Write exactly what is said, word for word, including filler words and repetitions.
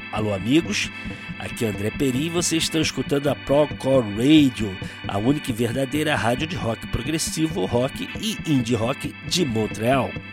Alô amigos, aqui é André Perim e vocês estão escutando a Procore Radio, a única e verdadeira rádio de rock progressivo, rock e indie rock de Montreal.